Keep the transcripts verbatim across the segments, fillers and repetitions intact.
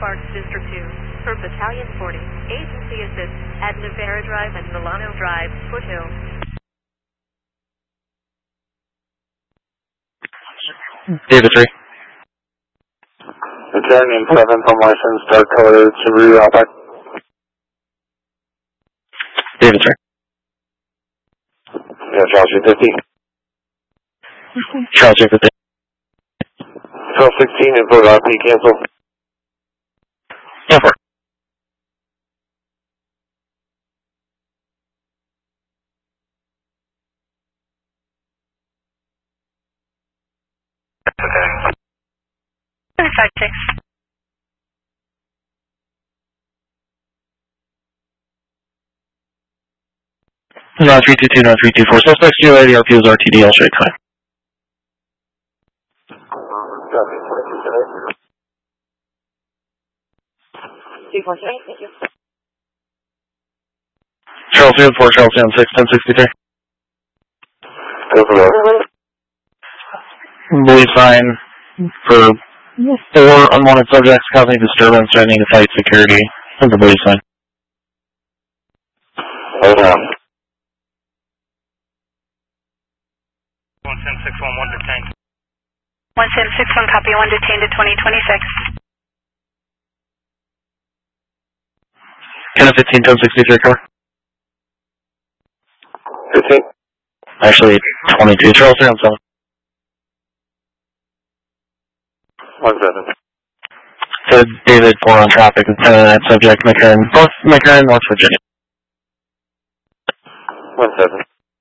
Sparks District two. For Battalion forty, agency assist at Navarra Drive and Milano Drive, Foothill. David three. Battalion seven from license, dark color Subaru Outback. David three. Yeah, Charles three fifty. Charles three fifty. twelve sixteen, input R P, cancel. Yeah, four. Five six. No three two two, no three two four. Suspects G O A, the R P is R T D, all straight time. Charles three four, Charles down six, ten sixty-three. Go for that. Believe sign for four unwanted subjects causing disturbance, threatening to site security. That's a believe sign. Hold on. one seven six one, one detained. one seven six one, copy, one detained at twenty twenty-six. ten fifteen, ten sixty-three, car. fifteen. Actually, twenty-two. Charles three on seven. one seven. So David four on traffic, and ten that subject, McCarran, both McCarran, West Virginia. one seven.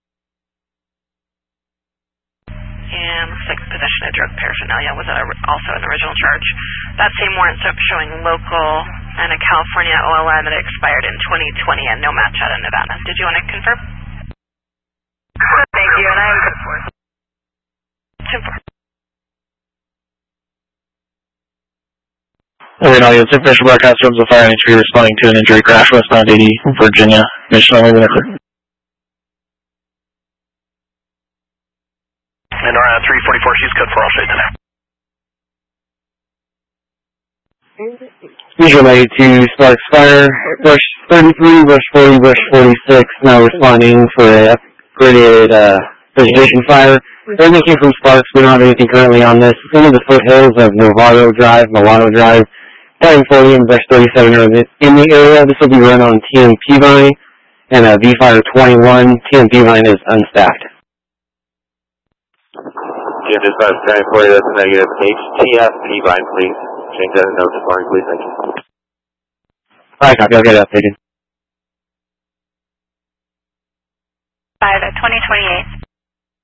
And looks like possession of drug paraphernalia was a, also an original charge. That same warrant so showing local and a California O L M that expired in twenty twenty and no match out of Nevada. Did you want to confirm? Thank you, and I am good for it. ten four. Okay, now, it's official broadcast rooms of fire and H P responding to an injury crash westbound eighty, Virginia. Mission only when clear. And our three forty-four, she's code for all straight today. Visual eighty-two, Sparks Fire, Bush thirty-three, Bush forty, Bush forty-six, now responding for a upgraded uh, vegetation fire. Everything came from Sparks, we don't have anything currently on this. It's in the foothills of Navarro Drive, Milano Drive. Battalion forty and Bush thirty-seven are in the area. This will be run on T M P-Vine and uh, V-Fire twenty-one. T M P-Vine is unstaffed. Yeah, dispatch Battalion forty, that's negative. H T F P-Vine, please. Change that in notes this morning, please. Thank you. Alright, copy. I'll get it updated. Five at twenty twenty-eight.